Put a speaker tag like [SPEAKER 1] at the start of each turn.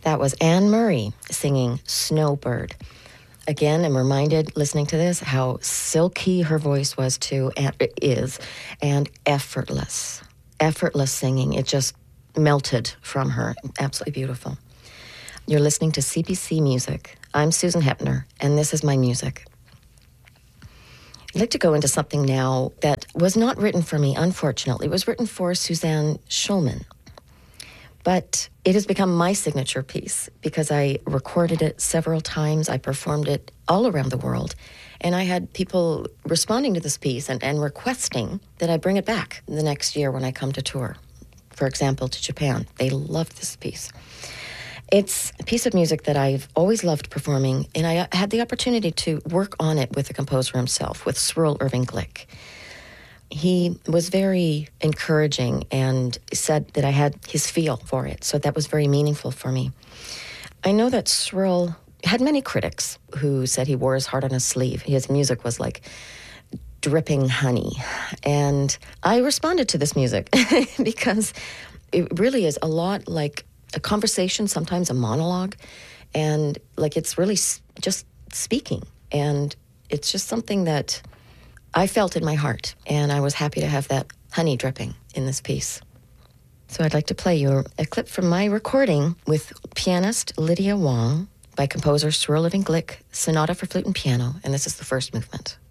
[SPEAKER 1] That was Anne Murray singing Snowbird. Again, I'm reminded, listening to this, how silky her voice was too, and is, and effortless. Effortless singing. It just melted from her. Absolutely beautiful. You're listening to CBC Music. I'm Susan Hepner, and this is my music. I'd like to go into something now that was not written for me, unfortunately. It was written for Suzanne Schulman. But it has become my signature piece because I recorded it several times. I performed it all around the world. And I had people responding to this piece and requesting that I bring it back the next year when I come to tour. For example, to Japan. They loved this piece. It's a piece of music that I've always loved performing, and I had the opportunity to work on it with the composer himself, with Cyril Irving Glick. He was very encouraging and said that I had his feel for it, so that was very meaningful for me. I know that Cyril had many critics who said he wore his heart on his sleeve. His music was like dripping honey, and I responded to this music because it really is a lot like a conversation, sometimes a monologue, and like it's really just speaking, and it's just something that I felt in my heart, and I was happy to have that honey dripping in this piece. So I'd like to play you a clip from my recording with pianist Lydia Wong by composer Cyril Irving Glick, Sonata for Flute and Piano, and this is the first movement.